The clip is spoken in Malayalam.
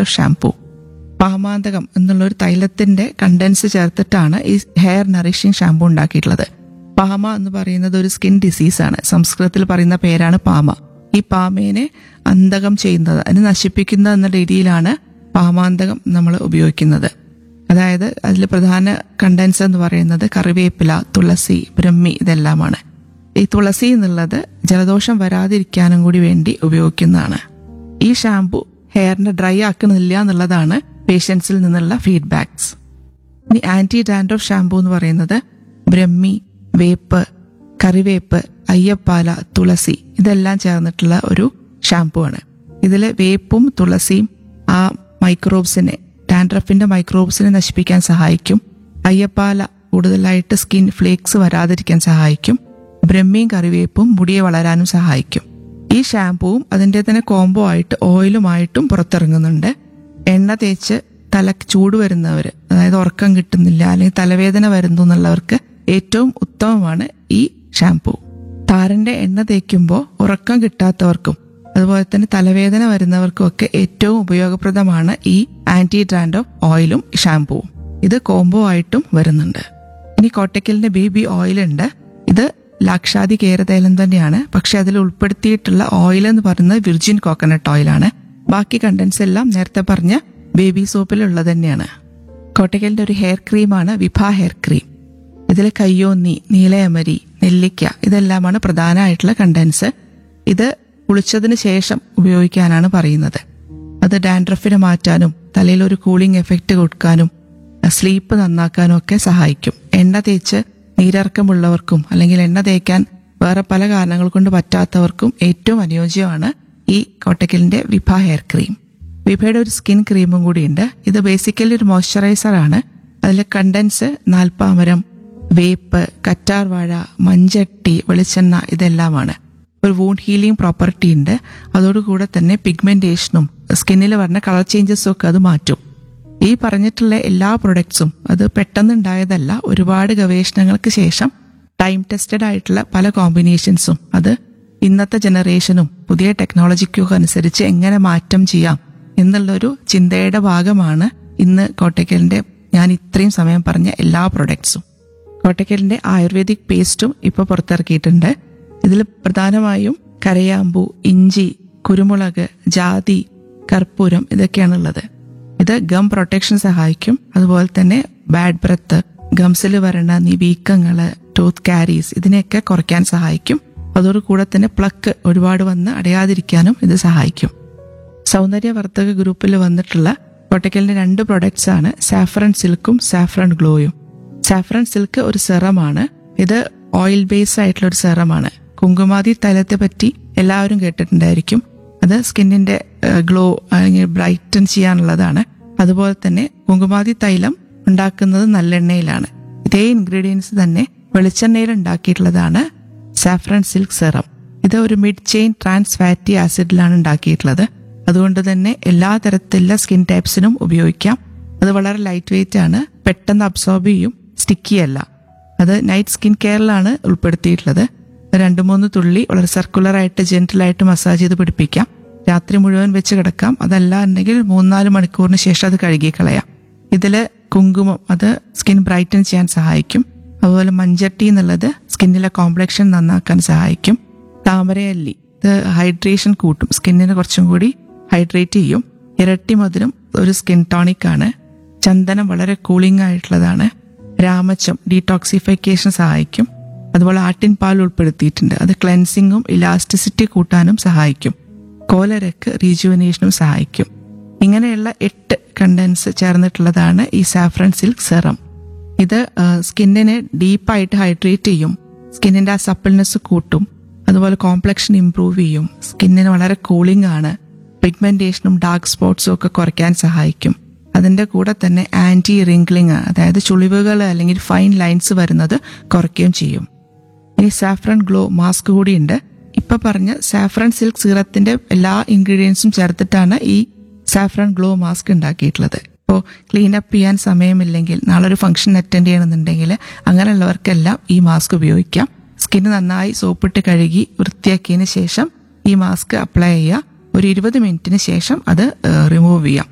Of shampoo. പാമാന്തകം എന്നുള്ള ഒരു തൈലത്തിന്റെ കണ്ടൻസ് ചേർത്തിട്ടാണ് ഈ ഹെയർ നറിഷിംഗ് ഷാംപൂ ഉണ്ടാക്കിയിട്ടുള്ളത്. പാമ എന്ന് പറയുന്നത് ഒരു സ്കിൻ ഡിസീസാണ്. സംസ്കൃതത്തിൽ പറയുന്ന പേരാണ് പാമ. ഈ പാമേനെ അന്തകം ചെയ്യുന്നത്, അതിനെ നശിപ്പിക്കുന്നത് എന്ന രീതിയിലാണ് പാമാന്തകം നമ്മൾ ഉപയോഗിക്കുന്നത്. അതായത് അതിൽ പ്രധാന കണ്ടൻസ് എന്ന് പറയുന്നത് കറിവേപ്പില, തുളസി, ബ്രഹ്മി ഇതെല്ലാമാണ്. ഈ തുളസി എന്നുള്ളത് ജലദോഷം വരാതിരിക്കാനും കൂടി വേണ്ടി ഉപയോഗിക്കുന്നതാണ്. ഈ ഷാംപൂ ഹെയറിനെ ഡ്രൈ ആക്കുന്നില്ല എന്നുള്ളതാണ് പേഷ്യൻസിൽ നിന്നുള്ള ഫീഡ്ബാക്സ്. ഇനി ആന്റി ഡാൻഡ്രഫ് ഷാംപൂ എന്ന് പറയുന്നത് ബ്രഹ്മി, വേപ്പ്, കറിവേപ്പ്, അയ്യപ്പാല, തുളസി ഇതെല്ലാം ചേർന്നിട്ടുള്ള ഒരു ഷാംപൂ ആണ്. ഇതിൽ വേപ്പും തുളസിയും ആ മൈക്രോബ്സിനെ, ഡാൻഡ്രഫിന്റെ മൈക്രോബ്സിനെ നശിപ്പിക്കാൻ സഹായിക്കും. അയ്യപ്പാല കൂടുതലായിട്ട് സ്കിൻ ഫ്ലേക്സ് വരാതിരിക്കാൻ സഹായിക്കും. ബ്രഹ്മിയും കറിവേപ്പും മുടിയെ വളരാനും സഹായിക്കും. ഈ ഷാംപൂവും അതിന്റെ തന്നെ കോംബോ ആയിട്ട് ഓയിലുമായിട്ടും പുറത്തിറങ്ങുന്നുണ്ട്. എണ്ണ തേച്ച് തലക്ക് ചൂട് വരുന്നവർ, അതായത് ഉറക്കം കിട്ടുന്നില്ല അല്ലെങ്കിൽ തലവേദന വരുന്നു എന്നുള്ളവർക്ക് ഏറ്റവും ഉത്തമമാണ് ഈ ഷാംപൂ. താരന്റെ എണ്ണ തേക്കുമ്പോൾ ഉറക്കം കിട്ടാത്തവർക്കും അതുപോലെ തന്നെ തലവേദന വരുന്നവർക്കും ഒക്കെ ഏറ്റവും ഉപയോഗപ്രദമാണ് ഈ ആന്റി ഡാൻഡ്രഫ് ഓയിലും ഷാംപൂവും. ഇത് കോംബോ ആയിട്ടും വരുന്നുണ്ട്. ഇനി കോട്ടക്കലിന്റെ ബേബി ഓയിൽ ഉണ്ട്. ഇത് ലാക്ഷാദി കേരതൈലം തന്നെയാണ്. പക്ഷെ അതിൽ ഉൾപ്പെടുത്തിയിട്ടുള്ള ഓയിൽ എന്ന് പറയുന്നത് വിർജിൻ കോക്കനട്ട് ഓയിലാണ്. ബാക്കി കണ്ടൻസ് എല്ലാം നേരത്തെ പറഞ്ഞ ബേബി സോപ്പിലുള്ളത് തന്നെയാണ്. കോട്ടക്കലിന്റെ ഒരു ഹെയർ ക്രീമാണ് വിഭ ഹെയർ ക്രീം. ഇതിൽ കയ്യോന്നി, നീലയമരി, നെല്ലിക്ക ഇതെല്ലാമാണ് പ്രധാനമായിട്ടുള്ള കണ്ടൻസ്. ഇത് കുളിച്ചതിന് ശേഷം ഉപയോഗിക്കാനാണ് പറയുന്നത്. അത് ഡാൻഡ്രഫിനെ മാറ്റാനും തലയിൽ ഒരു കൂളിംഗ് എഫക്റ്റ് കൊടുക്കാനും സ്ലീപ്പ് നന്നാക്കാനും ഒക്കെ സഹായിക്കും. എണ്ണ തേച്ച് നീരിറക്കമുള്ളവർക്കും അല്ലെങ്കിൽ എണ്ണ തേക്കാൻ വേറെ പല കാരണങ്ങൾ കൊണ്ട് പറ്റാത്തവർക്കും ഏറ്റവും അനുയോജ്യമാണ് ഈ കോട്ടക്കലിന്റെ വിഭ ഹെയർ ക്രീം. വിഭയുടെ ഒരു സ്കിൻ ക്രീമും കൂടിയുണ്ട്. ഇത് ബേസിക്കലി ഒരു മോയ്സ്ചറൈസർ ആണ്. അതിൽ കണ്ടൻസ് നാൽപ്പാമരം, വേപ്പ്, കറ്റാർവാഴ, മഞ്ചട്ടി, വെളിച്ചെണ്ണ ഇതെല്ലാമാണ്. ഒരു വൂണ്ട് ഹീലിംഗ് പ്രോപ്പർട്ടി ഉണ്ട്. അതോടുകൂടെ തന്നെ പിഗ്മെന്റേഷനും സ്കിന്നിൽ വരുന്ന കളർ ചേഞ്ചസും ഒക്കെ അത് മാറ്റും. ഈ പറഞ്ഞിട്ടുള്ള എല്ലാ പ്രൊഡക്ട്സും അത് പെട്ടെന്നുണ്ടായതല്ല. ഒരുപാട് ഗവേഷണങ്ങൾക്ക് ശേഷം ടൈം ടെസ്റ്റഡ് ആയിട്ടുള്ള പല കോമ്പിനേഷൻസും അത് ഇന്നത്തെ ജനറേഷനും പുതിയ ടെക്നോളജിക്കും അനുസരിച്ച് എങ്ങനെ മാറ്റം ചെയ്യാം എന്നുള്ളൊരു ചിന്തയുടെ ഭാഗമാണ് ഇന്ന് കോട്ടക്കലിന്റെ ഞാൻ ഇത്രയും സമയം പറഞ്ഞ എല്ലാ പ്രൊഡക്ട്സും. കോട്ടക്കലിന്റെ ആയുർവേദിക് പേസ്റ്റും ഇപ്പോൾ പുറത്തിറക്കിയിട്ടുണ്ട്. ഇതിൽ പ്രധാനമായും കരയാമ്പൂ, ഇഞ്ചി, കുരുമുളക്, ജാതി, കർപ്പൂരം ഇതൊക്കെയാണുള്ളത്. ഇത് ഗം പ്രൊട്ടക്ഷൻ സഹായിക്കും. അതുപോലെ തന്നെ ബാഡ് ബ്രത്ത്, ഗംസിൽ വരണ വീക്കങ്ങള്, ടൂത്ത് കാരീസ് ഇതിനെയൊക്കെ കുറയ്ക്കാൻ സഹായിക്കും. അതോടുകൂടെ തന്നെ പ്ലക്ക് ഒരുപാട് വന്ന് അടയാതിരിക്കാനും ഇത് സഹായിക്കും. സൗന്ദര്യവർദ്ധക ഗ്രൂപ്പിൽ വന്നിട്ടുള്ള കോട്ടക്കലിന്റെ 2 പ്രൊഡക്ട്സ് ആണ് സാഫ്രൺ സിൽക്കും സാഫ്രൺ ഗ്ലോയും. സാഫ്രൺ സിൽക്ക് ഒരു സെറമാണ്. ഇത് ഓയിൽ ബേസ്ഡ് ആയിട്ടുള്ള ഒരു സെറമാണ്. കുങ്കുമാതി തൈലത്തെ പറ്റി എല്ലാവരും കേട്ടിട്ടുണ്ടായിരിക്കും. അത് സ്കിന്നിന്റെ ഗ്ലോ അല്ലെങ്കിൽ ബ്രൈറ്റൻ ചെയ്യാനുള്ളതാണ്. അതുപോലെ തന്നെ കുങ്കുമാതി തൈലം ഉണ്ടാക്കുന്നത് നല്ലെണ്ണയിലാണ്. ഇതേ ഇൻഗ്രീഡിയൻസ് തന്നെ വെളിച്ചെണ്ണയിൽ ഉണ്ടാക്കിയിട്ടുള്ളതാണ് സാഫ്രൺ സിൽക്ക് സെറം. ഇത് ഒരു മിഡ് ചെയിൻ ട്രാൻസ് ഫാറ്റി ആസിഡിലാണ് ഉണ്ടാക്കിയിട്ടുള്ളത്. അതുകൊണ്ട് തന്നെ എല്ലാ തരത്തിലുള്ള സ്കിൻ ടൈപ്സിനും ഉപയോഗിക്കാം. അത് വളരെ ലൈറ്റ് വെയിറ്റ് ആണ്, പെട്ടെന്ന് അബ്സോർബ് ചെയ്യും, സ്റ്റിക്കി അല്ല. അത് നൈറ്റ് സ്കിൻ കെയറിലാണ് ഉൾപ്പെടുത്തിയിട്ടുള്ളത്. 2-3 തുള്ളി വളരെ സർക്കുലർ ആയിട്ട് ജെന്റിലായിട്ട് മസാജ് ചെയ്ത് പിടിപ്പിക്കാം. രാത്രി മുഴുവൻ വെച്ച് കിടക്കാം. അതല്ല എന്നുണ്ടെങ്കിൽ 3-4 മണിക്കൂറിന് ശേഷം അത് കഴുകി കളയാം. ഇതില് കുങ്കുമം അത് സ്കിൻ ബ്രൈറ്റൻ ചെയ്യാൻ സഹായിക്കും. അതുപോലെ മഞ്ചട്ടി എന്നുള്ളത് സ്കിന്നിലെ കോംപ്ലക്ഷൻ നന്നാക്കാൻ സഹായിക്കും. താമരയല്ലി ഇത് ഹൈഡ്രേഷൻ കൂട്ടും, സ്കിന്നിന് കുറച്ചും കൂടി ഹൈഡ്രേറ്റ് ചെയ്യും. ഇരട്ടി മധുരം ഒരു സ്കിൻ ടോണിക് ആണ്. ചന്ദനം വളരെ കൂളിംഗ് ആയിട്ടുള്ളതാണ്. രാമച്ചം ഡീടോക്സിഫിക്കേഷൻ സഹായിക്കും. അതുപോലെ ആട്ടിൻ പാൽ ഉൾപ്പെടുത്തിയിട്ടുണ്ട്. അത് ക്ലെൻസിങ്ങും ഇലാസ്റ്റിസിറ്റി കൂട്ടാനും സഹായിക്കും. കോലരക്ക് റീജുവനേഷനും സഹായിക്കും. ഇങ്ങനെയുള്ള 8 കണ്ടൻസ് ചേർന്നിട്ടുള്ളതാണ് ഈ സാഫ്രൺ സിൽക്ക് സെറം. ഇത് സ്കിന്നിനെ ഡീപ്പായിട്ട് ഹൈഡ്രേറ്റ് ചെയ്യും. സ്കിന്നിന്റെ ആ സപ്പിൾനെസ് കൂട്ടും. അതുപോലെ കോംപ്ലക്ഷൻ ഇംപ്രൂവ് ചെയ്യും. സ്കിന്നിന് വളരെ കൂളിംഗ് ആണ്. പിഗ്മെന്റേഷനും ഡാർക്ക് സ്പോട്ട്സും ഒക്കെ കുറയ്ക്കാൻ സഹായിക്കും. അതിന്റെ കൂടെ തന്നെ ആന്റി റിംഗ്ലിംഗ്, അതായത് ചുളിവുകൾ അല്ലെങ്കിൽ ഫൈൻ ലൈൻസ് വരുന്നത് കുറയ്ക്കുകയും ചെയ്യും. ഇനി സാഫ്രൺ ഗ്ലോ മാസ്ക് കൂടിയുണ്ട്. ഇപ്പൊ പറഞ്ഞ സാഫ്രൺ സിൽക്ക് സീറത്തിന്റെ എല്ലാ ഇൻഗ്രീഡിയൻസും ചേർത്തിട്ടാണ് ഈ സാഫ്രൺ ഗ്ലോ മാസ്ക് ഉണ്ടാക്കിയിട്ടുള്ളത്. ഇപ്പോൾ ക്ലീനപ്പ് ചെയ്യാൻ സമയമില്ലെങ്കിൽ, നാളെ ഒരു ഫംഗ്ഷൻ അറ്റൻഡ് ചെയ്യണമെന്നുണ്ടെങ്കിൽ അങ്ങനെയുള്ളവർക്കെല്ലാം ഈ മാസ്ക് ഉപയോഗിക്കാം. സ്കിന്ന് നന്നായി സോപ്പിട്ട് കഴുകി വൃത്തിയാക്കിയതിന് ശേഷം ഈ മാസ്ക് അപ്ലൈ ചെയ്യുക. ഒരു 20 മിനിറ്റിന് ശേഷം അത് റിമൂവ് ചെയ്യാം.